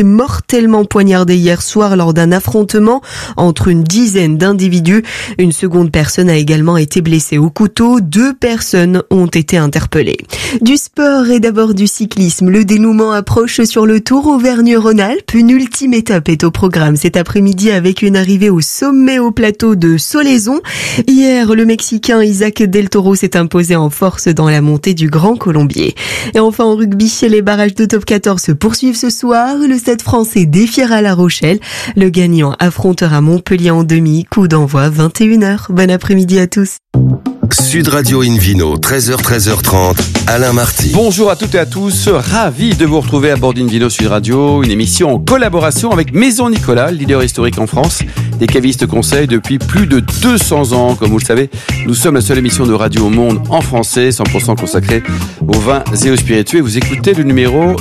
mortellement poignardé hier soir lors d'un affrontement entre une dizaine d'individus. Une seconde personne a également été blessée au couteau. 2 personnes ont été interpellées. Du sport et d'abord du cyclisme. Le dénouement approche sur le Tour Auvergne-Rhône-Alpes. Une ultime étape est au programme cet après-midi avec une arrivée au sommet au plateau de Solaizon. Hier, le Mexicain Isaac Del Toro s'est imposé en force dans la montée du Grand Colombier. Et enfin en rugby, les barrages de top 14 se poursuivent ce soir. Le Stade Français défiera La Rochelle. Le gagnant affrontera Montpellier en demi. Coup d'envoi 21h. Bon après-midi à tous. Sud Radio Invino, 13h-13h30, Alain Marty. Bonjour à toutes et à tous, ravi de vous retrouver à bord d'Invino Sud Radio, une émission en collaboration avec Maison Nicolas, leader historique en France, des cavistes conseils depuis plus de 200 ans. Comme vous le savez, nous sommes la seule émission de radio au monde en français, 100% consacrée aux vins et aux spiritueux. Vous écoutez le numéro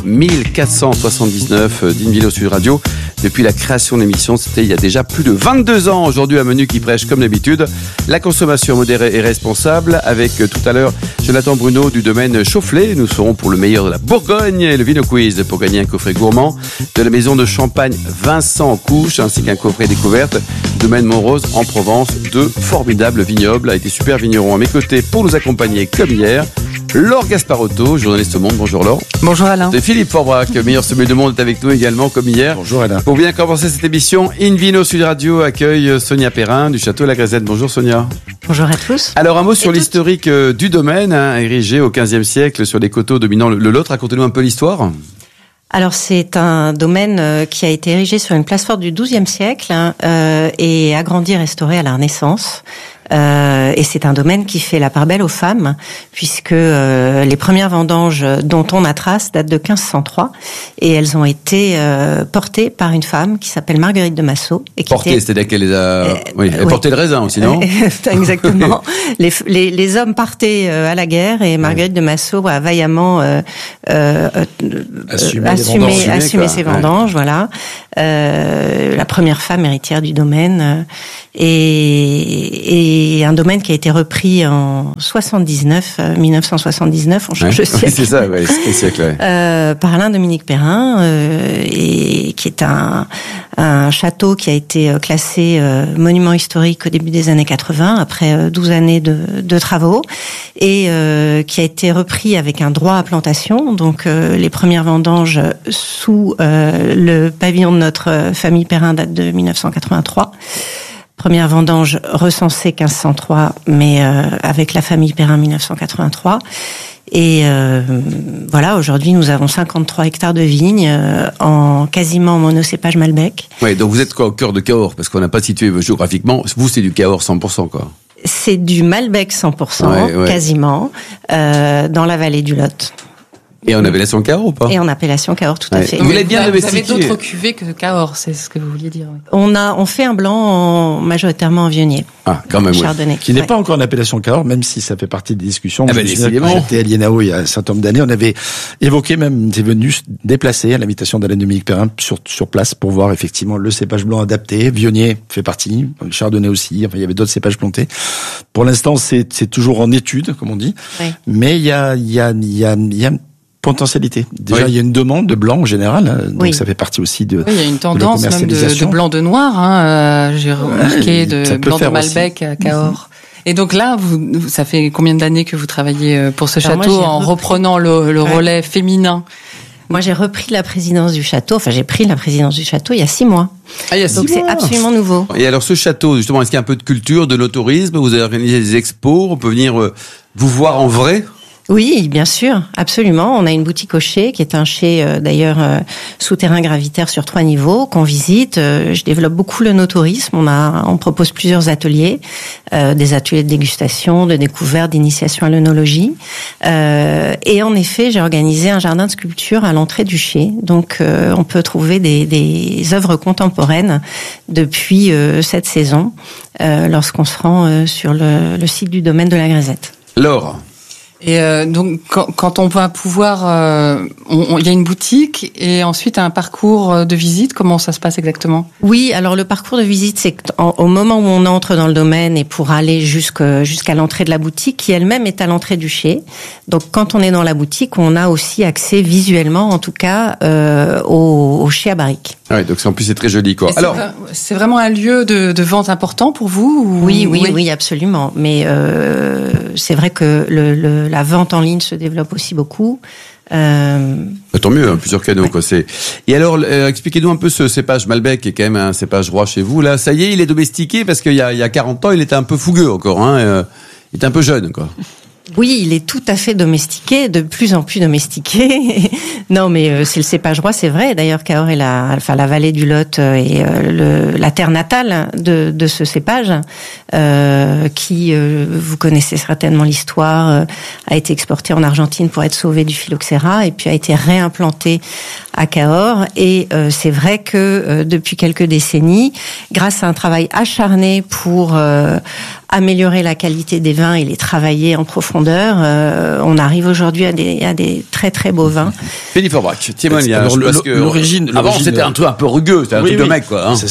1479 d'Invino Sud Radio. Depuis la création de l'émission, c'était il y a déjà plus de 22 ans. Aujourd'hui, un menu qui prêche comme d'habitude la consommation modérée et responsable, avec tout à l'heure Jonathan Bruno du domaine Chaufflet. Nous serons pour le meilleur de la Bourgogne et le Vino Quiz pour gagner un coffret gourmand de la maison de champagne Vincent Couche, ainsi qu'un coffret découverte domaine Montrose en Provence. 2 formidables vignobles avec des super vignerons à mes côtés pour nous accompagner comme hier. Laure Gasparotto, journaliste au Monde. Bonjour Laure. Bonjour Alain. Et Philippe Forbrac, meilleur sommelier du monde, est avec nous également comme hier. Bonjour Alain. Pour bien commencer cette émission, Invino Sud Radio accueille Sonia Perrin du Château La Grisette. Bonjour Sonia. Bonjour à tous. Alors un mot sur l'historique du domaine, érigé au XVe siècle sur les coteaux dominant le Lot. Racontez-nous un peu l'histoire. Alors c'est un domaine qui a été érigé sur une place forte du XIIe siècle et agrandi et restauré à la Renaissance. Et c'est un domaine qui fait la part belle aux femmes, puisque les premières vendanges dont on a trace datent de 1503 et elles ont été portées par une femme qui s'appelle Marguerite de Massot. Portées, c'est-à-dire qu'elle les a... elle portait le raisin aussi, non? Exactement. Les hommes partaient à la guerre et Marguerite de Massot a vaillamment assumé ses vendanges, voilà. La première femme héritière du domaine et un domaine qui a été repris en 1979, on change de siècle. C'est ça, ouais, c'est le siècle, ouais. Par Alain Dominique Perrin, et qui est un château qui a été classé monument historique au début des années 80, après 12 années de travaux, et qui a été repris avec un droit à plantation, donc les premières vendanges sous le pavillon de notre famille Perrin datent de 1983. Première vendange recensée 1503, mais avec la famille Perrin 1983. Et voilà, aujourd'hui nous avons 53 hectares de vignes en quasiment monocépage Malbec. Ouais, donc vous êtes quoi au cœur de Cahors, parce qu'on n'a pas situé géographiquement. Vous, c'est du Cahors 100%, quoi. C'est du Malbec 100%, quasiment, dans la vallée du Lot. Et en appellation Cahors ou pas? Et en appellation Cahors, tout à fait. Vous avez d'autres cuvées que Cahors, c'est ce que vous vouliez dire. Oui. On fait un blanc majoritairement en Viognier. Ah, quand même, Chardonnay. Qui n'est pas encore en appellation Cahors, même si ça fait partie des discussions. Ah ben, décidément. Quand j'étais à Lienao il y a un certain nombre d'années, on avait évoqué même des venus déplacés à l'invitation d'Alain Dominique Perrin sur place pour voir effectivement le cépage blanc adapté. Viognier fait partie, le Chardonnay aussi. Enfin, il y avait d'autres cépages plantés. Pour l'instant, c'est toujours en étude, comme on dit. Oui. Mais il y a potentialité. Déjà, il y a une demande de blanc en général, donc ça fait partie aussi de. Oui, il y a une tendance même de blanc de noir. J'ai remarqué de blanc de Malbec à Cahors. Et donc là, ça fait combien d'années que vous travaillez pour ce château en reprenant le relais féminin? Moi, j'ai repris la présidence du château. Enfin, j'ai pris la présidence du château il y a 6 mois. Ah, il y a 6 donc mois. C'est absolument nouveau. Et alors, ce château, justement, est-ce qu'il y a un peu de culture, de no-tourisme? Vous avez organisé des expos? On peut venir vous voir en vrai? Oui, bien sûr, absolument. On a une boutique au Chai, qui est un chai d'ailleurs souterrain gravitaire sur 3 niveaux qu'on visite. Je développe beaucoup le no-tourisme. On propose plusieurs ateliers, des ateliers de dégustation, de découverte, d'initiation à l'œnologie. Et en effet, j'ai organisé un jardin de sculpture à l'entrée du chai. Donc, on peut trouver des œuvres contemporaines depuis cette saison, lorsqu'on se rend sur le site du domaine de la Grisette. Laure. Et donc quand on va pouvoir, il y a une boutique et ensuite un parcours de visite. Comment ça se passe exactement? Oui, alors le parcours de visite, c'est au moment où on entre dans le domaine et pour aller jusqu'à l'entrée de la boutique, qui elle-même est à l'entrée du chai. Donc quand on est dans la boutique, on a aussi accès visuellement, en tout cas, au chai à barrique. Ouais, donc en plus c'est très joli, quoi. Alors, c'est vraiment un lieu de vente important pour vous ou... Oui, absolument. Mais c'est vrai que la vente en ligne se développe aussi beaucoup. Tant mieux, plusieurs canaux, quoi. Et alors, expliquez-nous un peu ce cépage Malbec, qui est quand même un cépage roi chez vous. Là, ça y est, il est domestiqué, parce qu'il y a 40 ans, il était un peu fougueux encore, hein. Il était un peu jeune, quoi. Oui, il est tout à fait domestiqué, de plus en plus domestiqué. Non, mais c'est le cépage roi, c'est vrai. D'ailleurs, Cahors est la vallée du Lot est la terre natale de ce cépage, qui, vous connaissez certainement l'histoire, a été exporté en Argentine pour être sauvé du phylloxéra et puis a été réimplanté à Cahors. Et c'est vrai que depuis quelques décennies, grâce à un travail acharné pour améliorer la qualité des vins et les travailler en profondeur, on arrive aujourd'hui à des très très beaux vins. Philippe Forbach, témoignage. L'origine, avant c'était un truc un peu rugueux, c'était un truc de mec, quoi. Hein.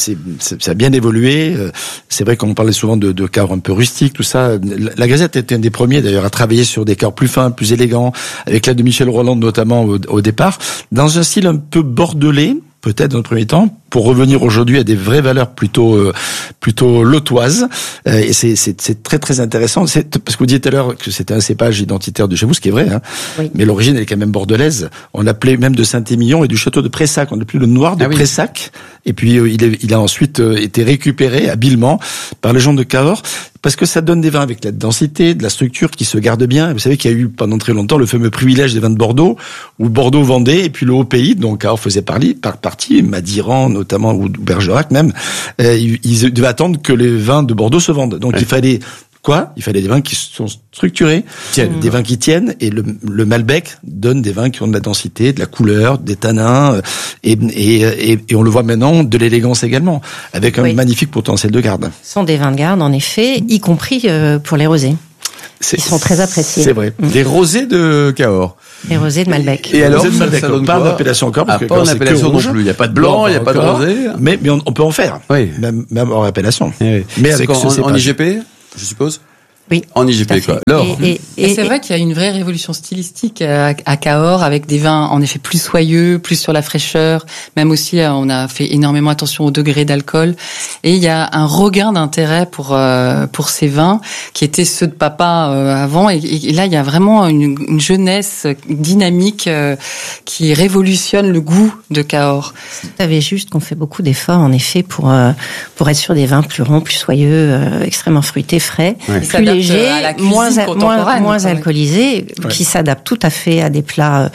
Ça a bien évolué. C'est vrai qu'on parlait souvent de Cahors un peu rustiques, tout ça. La Gazette était un des premiers d'ailleurs à travailler sur des Cahors plus fins, plus élégants, avec l'aide de Michel Rolland notamment au départ, dans un style un peu bordelais, peut-être dans le premier temps, pour revenir aujourd'hui à des vraies valeurs plutôt lotoises. Et c'est très très intéressant. Parce que vous disiez tout à l'heure que c'était un cépage identitaire de chez vous, ce qui est vrai. Hein. Oui. Mais l'origine elle est quand même bordelaise. On l'appelait même de Saint-Émilion et du château de Pressac. On l'appelait le noir de Pressac. Et puis il a ensuite été récupéré habilement par les gens de Cahors. Parce que ça donne des vins avec la densité, de la structure qui se garde bien. Vous savez qu'il y a eu pendant très longtemps le fameux privilège des vins de Bordeaux, où Bordeaux vendait, et puis le Haut-Pays, donc Cahors faisait partie, Madiran notamment, ou Bergerac même, ils devaient attendre que les vins de Bordeaux se vendent. Donc il fallait quoi ? Il fallait des vins qui sont structurés, des vins qui tiennent, et le Malbec donne des vins qui ont de la densité, de la couleur, des tanins, et on le voit maintenant, de l'élégance également, avec un magnifique potentiel de garde. Ce sont des vins de garde, en effet, y compris pour les rosés. Ils sont très appréciés. C'est vrai. Les rosés de Cahors. Les rosés de Malbec. Et alors, de Malbec, pas d'appellation encore, parce que pas en appellation non plus. Il n'y a pas de blanc, il n'y a pas de rosé. Mais on peut en faire. Oui. Même hors appellation. Oui. Mais avec en IGP, je suppose? Oui. En IGP, quoi. Alors. Et c'est vrai qu'il y a une vraie révolution stylistique à Cahors, avec des vins, en effet, plus soyeux, plus sur la fraîcheur. Même aussi, on a fait énormément attention au degré d'alcool. Et il y a un regain d'intérêt pour ces vins, qui étaient ceux de papa, avant. Et là, il y a vraiment une jeunesse dynamique, qui révolutionne le goût de Cahors. Vous savez juste qu'on fait beaucoup d'efforts, en effet, pour être sur des vins plus ronds, plus soyeux, extrêmement fruités, frais. Ouais. Plus léger, moins alcoolisé, qui s'adapte tout à fait à des plats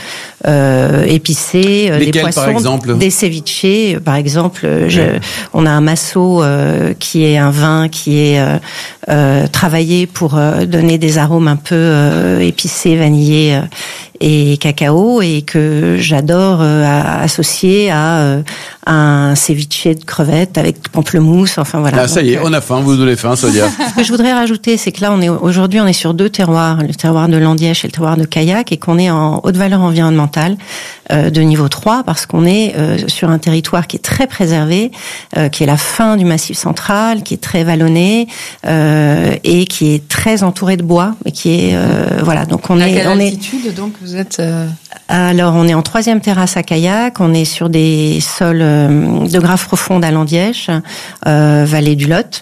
épicés, lesquels, des poissons, par exemple des ceviches, par exemple. On a un Masso qui est un vin qui est travaillé pour donner des arômes un peu épicés, vanillés et cacao, et que j'adore associer à un ceviche de crevettes avec pamplemousse, enfin voilà. Là, ça y est, on a faim, vous donnez faim, Sonia. Ce que je voudrais rajouter, c'est que là, aujourd'hui, on est sur deux terroirs, le terroir de Landièche et le terroir de Caillac, et qu'on est en haute valeur environnementale de niveau 3, parce qu'on est sur un territoire qui est très préservé, qui est la fin du Massif central, qui est très vallonné, et qui est très entouré de bois, et qui est voilà. Donc à quelle altitude donc vous êtes Alors, on est en 3e terrasse à Caillac, on est sur des sols de graves profondes à Landièche, vallée du Lot,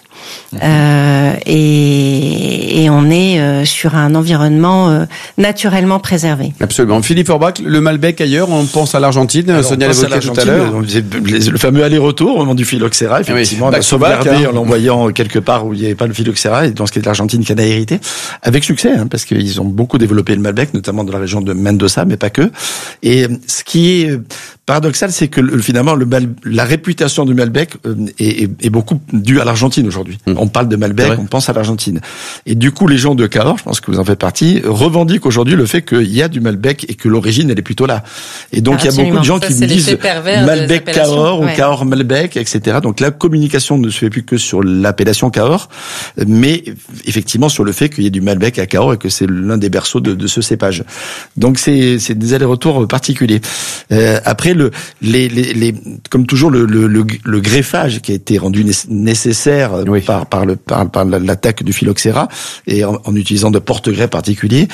et on est sur un environnement naturellement préservé. Absolument. Philippe Forbach, le Malbec ailleurs, on pense à l'Argentine, Sonia l'évoquait tout à l'heure. Le fameux aller-retour au moment du phylloxéra, effectivement, on a sauvegardé en l'envoyant quelque part où il n'y avait pas le phylloxéra, et dans ce qui est de l'Argentine qui en a hérité, avec succès, hein, parce qu'ils ont beaucoup développé le Malbec, notamment dans la région de Mendoza, mais pas que. Et ce qui est paradoxal, c'est que finalement la réputation du Malbec est beaucoup due à l'Argentine aujourd'hui. On parle de Malbec, on pense à l'Argentine. Et du coup, les gens de Cahors, je pense que vous en faites partie, revendiquent aujourd'hui le fait qu'il y a du Malbec et que l'origine, elle est plutôt là. Et donc, il y a beaucoup de gens qui me disent Malbec Cahors ou Cahors Malbec, etc. Donc, la communication ne se fait plus que sur l'appellation Cahors, mais effectivement sur le fait qu'il y ait du Malbec à Cahors et que c'est l'un des berceaux de ce cépage. Donc, c'est des allers-retours particuliers. Après, comme toujours le greffage qui a été rendu nécessaire par l'attaque du phylloxéra et en utilisant de porte-greffes particuliers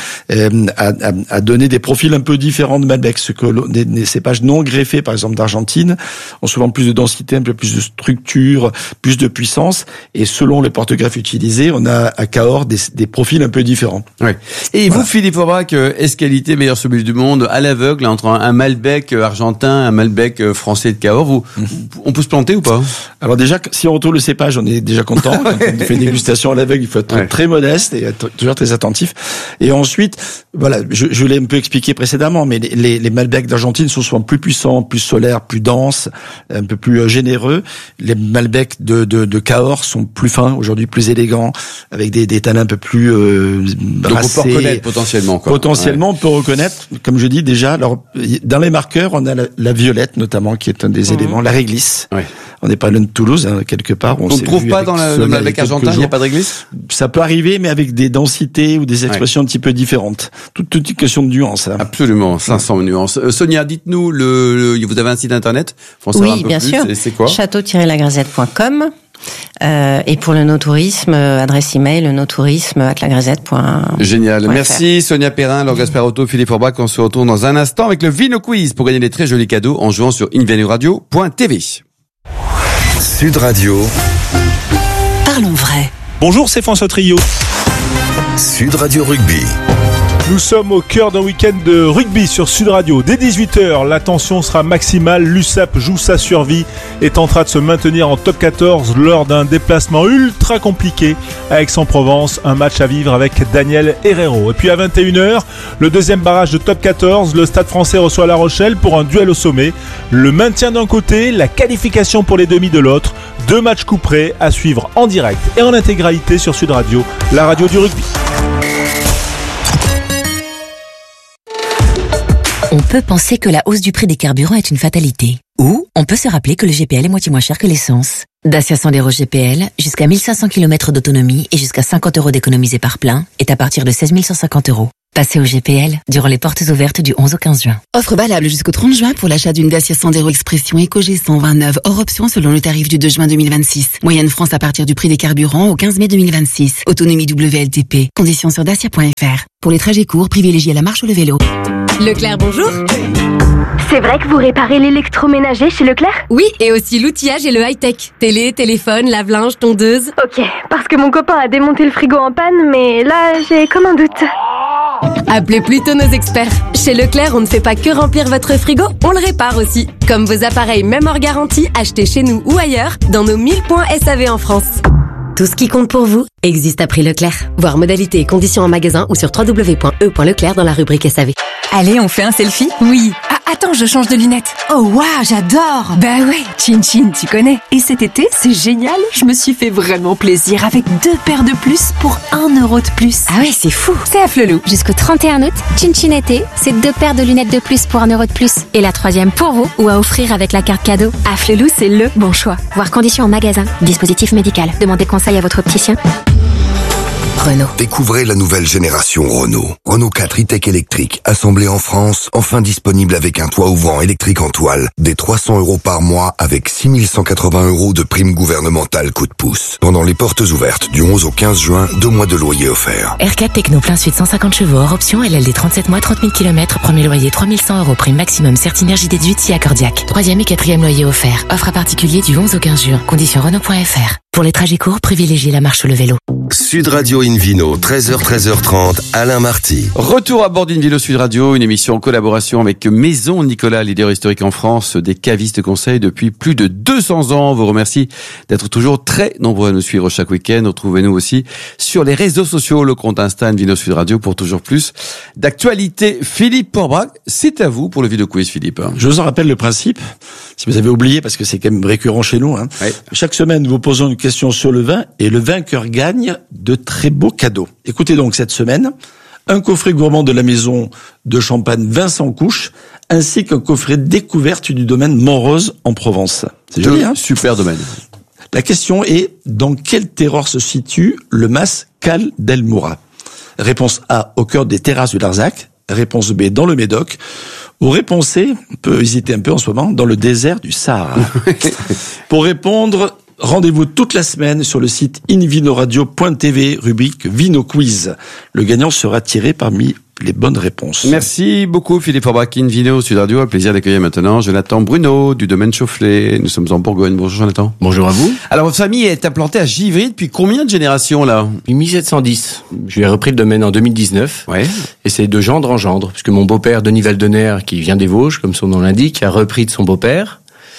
a donné des profils un peu différents de Malbec. Ce que des cépages non greffés, par exemple d'Argentine, ont souvent plus de densité, un peu plus de structure, plus de puissance. Et selon les porte-greffes utilisés, on a à Cahors des profils un peu différents. Ouais. Et vous, Philippe Aubrac, Esqualité, meilleur sommelier du monde, à l'aveugle, entre un Malbec argentin, un Malbec français de Cahors, on peut se planter ou pas? Alors déjà, si on retrouve le cépage, on est déjà content. Quand on fait une dégustation à l'aveugle, il faut être très modeste et être toujours très attentif. Et ensuite, voilà, je l'ai un peu expliqué précédemment, mais les Malbecs d'Argentine sont souvent plus puissants, plus solaires, plus denses, un peu plus généreux. Les Malbecs de Cahors sont plus fins, aujourd'hui plus élégants, avec des tanins un peu plus brassés. Donc on peut reconnaître potentiellement, quoi. Potentiellement, on peut reconnaître, comme je dis déjà, alors, dans les marqueurs, on a la violette, notamment, qui est un des éléments, la réglisse. Ouais. On n'est pas loin de Toulouse, hein, quelque part. On ne trouve pas dans le Malbec argentin, il n'y a pas de réglisse? Ça peut arriver, mais avec des densités ou des expressions un petit peu différentes. Toute une question de nuances. Hein. Absolument, 500 nuances. Sonia, dites-nous, vous avez un site internet? Oui, bien sûr. C'est quoi? château-lagrisette.com. Et pour le no-tourisme, adresse email no-tourisme@lagrisette.fr. Génial. Merci Sonia Perrin, Laure Gasparotto, Philippe Aubrac. On se retrouve dans un instant avec le Vino Quiz pour gagner des très jolis cadeaux en jouant sur invenuradio.tv. Sud Radio. Parlons vrai. Bonjour, c'est François Trio. Sud Radio Rugby. Nous sommes au cœur d'un week-end de rugby sur Sud Radio. Dès 18h, la tension sera maximale. L'USAP joue sa survie et tentera de se maintenir en top 14 lors d'un déplacement ultra compliqué à Aix-en-Provence. Un match à vivre avec Daniel Herrero. Et puis à 21h, le deuxième barrage de top 14. Le Stade Français reçoit La Rochelle pour un duel au sommet. Le maintien d'un côté, la qualification pour les demi de l'autre. 2 matchs couperés à suivre en direct et en intégralité sur Sud Radio, la radio du rugby. On peut penser que la hausse du prix des carburants est une fatalité. Ou on peut se rappeler que le GPL est moitié moins cher que l'essence. Dacia Sandero GPL, jusqu'à 1500 km d'autonomie et jusqu'à 50 € d'économisés par plein, est à partir de 16 150 €. Passez au GPL durant les portes ouvertes du 11 au 15 juin. Offre valable jusqu'au 30 juin pour l'achat d'une Dacia Sandero Expression EcoG 129 hors option selon le tarif du 2 juin 2026. Moyenne France à partir du prix des carburants au 15 mai 2026. Autonomie WLTP. Conditions sur dacia.fr. Pour les trajets courts, privilégiez la marche ou le vélo. Leclerc, bonjour. C'est vrai que vous réparez l'électroménager chez Leclerc? Oui, et aussi l'outillage et le high-tech. Télé, téléphone, lave-linge, tondeuse. Ok, parce que mon copain a démonté le frigo en panne, mais là, j'ai comme un doute. Appelez plutôt nos experts. Chez Leclerc, on ne fait pas que remplir votre frigo, on le répare aussi. Comme vos appareils même hors garantie, achetés chez nous ou ailleurs, dans nos 1000 points SAV en France. Tout ce qui compte pour vous existe à prix Leclerc. Voir modalités et conditions en magasin ou sur www.e.leclerc dans la rubrique SAV. Allez, on fait un selfie? Oui. Ah, attends, je change de lunettes. Oh waouh, j'adore. Bah ouais, Chin Chin, tu connais. Et cet été, c'est génial. Je me suis fait vraiment plaisir avec 2 paires de plus pour 1 € de plus. Ah ouais, c'est fou. C'est à Flelou. Jusqu'au 31 août, Chin Chin été, c'est 2 paires de lunettes de plus pour 1 € de plus. Et la 3e pour vous ou à offrir avec la carte cadeau. À Flelou, c'est le bon choix. Voir conditions en magasin. Dispositif médical. Demandez conseil à votre opticien. Renault. Découvrez la nouvelle génération Renault. Renault 4 e-tech électrique, assemblé en France, enfin disponible avec un toit ouvrant électrique en toile, des 300 € par mois avec 6 180 € de prime gouvernementale coup de pouce. Pendant les portes ouvertes du 11 au 15 juin, 2 mois de loyer offerts. R4 Techno plein suite 150 chevaux hors option, LLD 37 mois, 30 000 km, premier loyer 3100 €, prime maximum Certinergie déduite si accordiaque. 3e et 4e loyer offert. Offre à particulier du 11 au 15 juin. Conditions Renault.fr. Pour les trajets courts, privilégiez la marche ou le vélo. Sud Radio Invino, 13h, 13h30, Alain Marty. Retour à bord d'Invino Sud Radio, une émission en collaboration avec Maison Nicolas, leader historique en France, des cavistes conseils depuis plus de 200 ans. On vous remercie d'être toujours très nombreux à nous suivre chaque week-end. Retrouvez-nous aussi sur les réseaux sociaux, le compte Insta Invino Sud Radio pour toujours plus d'actualité. Philippe Aubrac, c'est à vous pour le Vino Quiz, Philippe. Je vous en rappelle le principe, si vous avez oublié, parce que c'est quand même récurrent chez nous. Hein. Ouais. Chaque semaine, nous vous posons une question sur le vin et le vainqueur gagne de très beaux cadeaux. Écoutez donc cette semaine, un coffret gourmand de la maison de champagne Vincent Couche, ainsi qu'un coffret découverte du domaine Montrose en Provence. C'est joli, hein? Super domaine. La question est, dans quel terroir se situe le mas Cal del Moura? Réponse A, au cœur des terrasses du Larzac. réponse B, dans le Médoc, ou réponse C, on peut hésiter un peu en ce moment, dans le désert du Sahara. Pour répondre, rendez-vous toute la semaine sur le site invinoradio.tv, rubrique Vino Quiz. Le gagnant sera tiré parmi les bonnes réponses. Merci beaucoup Philippe Forbach, Invino Sud Radio. Un plaisir d'accueillir maintenant Jonathan Bruno du domaine Chaufflet. Nous sommes en Bourgogne. Bonjour Jonathan. Bonjour à vous. Alors votre famille est implantée à Givry depuis combien de générations là ? Depuis 1710. Je lui ai repris le domaine en 2019. Ouais. Et c'est de gendre en gendre, puisque mon beau-père Denis Valdener, qui vient des Vosges, comme son nom l'indique, a repris de son beau-père.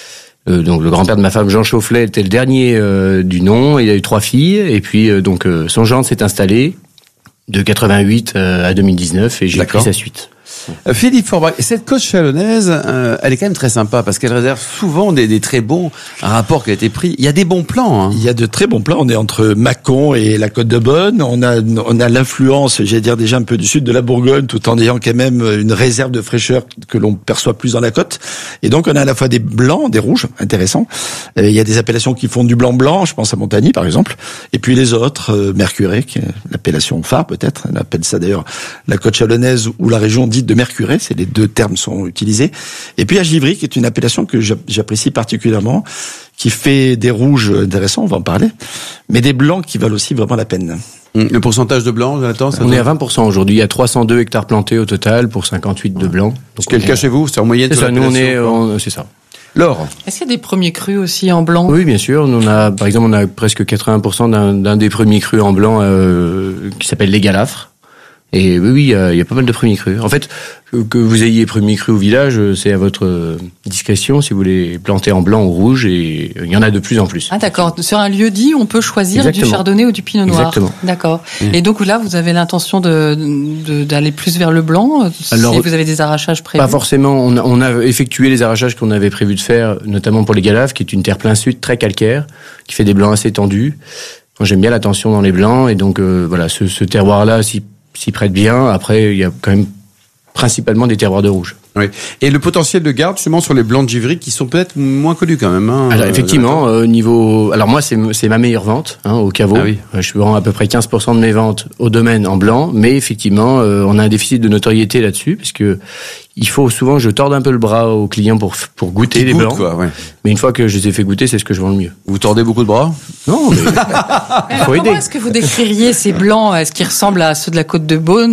Donc le grand-père de ma femme, Jean Chaufflet, était le dernier du nom. Il a eu 3 filles. Et puis son gendre s'est installé de 88 à 2019 et j'ai pris sa suite. Philippe Forbach, cette côte chalonnaise, elle est quand même très sympa parce qu'elle réserve souvent des très bons rapports qui ont été pris. Il y a des bons plans. Hein. Il y a de très bons plans. On est entre Mâcon et la Côte de Beaune. On a l'influence, j'allais dire déjà un peu du sud de la Bourgogne, tout en ayant quand même une réserve de fraîcheur que l'on perçoit plus dans la côte. Et donc on a à la fois des blancs, des rouges, intéressants. Il y a des appellations qui font du blanc-blanc. Je pense à Montagny par exemple. Et puis les autres, Mercurey, qui est l'appellation phare peut-être. On appelle ça d'ailleurs la côte chalonnaise ou la région dite de Mercurey, c'est les deux termes sont utilisés. Et puis à Givry, qui est une appellation que j'apprécie particulièrement, qui fait des rouges intéressants, on va en parler, mais des blancs qui valent aussi vraiment la peine. Le pourcentage de blancs, Jonathan, on est à 20% aujourd'hui. Il y a 302 hectares plantés au total pour 58 de blancs. C'est quel cas chez vous ? C'est en moyenne. C'est ça, nous c'est ça. Laure. Est-ce qu'il y a des premiers crus aussi en blanc ? Oui, bien sûr. On a presque 80% d'un des premiers crus en blanc qui s'appelle les Galafres. Et oui, il y a pas mal de premiers crus. En fait, que vous ayez premiers crus au village, c'est à votre discrétion si vous les plantez en blanc ou rouge, et il y en a de plus en plus. Ah d'accord. Sur un lieu dit, on peut choisir Exactement. Du chardonnay ou du pinot noir. Exactement. D'accord. Et donc là, vous avez l'intention d'aller plus vers le blanc, si vous avez des arrachages prévus ? Pas forcément. On a effectué les arrachages qu'on avait prévu de faire, notamment pour les Galafres, qui est une terre plein sud, très calcaire, qui fait des blancs assez tendus. Moi, j'aime bien la tension dans les blancs, et donc voilà, ce terroir-là, s'y prête bien. Après, il y a quand même principalement des terroirs de rouge. Oui. Et le potentiel de garde, justement, sur les blancs de Givry, qui sont peut-être moins connus quand même. Hein, alors effectivement, alors moi, c'est ma meilleure vente au caveau. Ah oui. Je vends à peu près 15% de mes ventes au domaine en blanc, mais effectivement, on a un déficit de notoriété là-dessus, parce que il faut souvent, je torde un peu le bras aux clients pour goûter les blancs. Quoi, ouais. Mais une fois que je les ai fait goûter, c'est ce que je vends le mieux. Vous tordez beaucoup de bras ? Non, mais il faut aider. Comment est-ce que vous décririez ces blancs ? Est-ce qu'ils ressemblent à ceux de la Côte de Beaune ?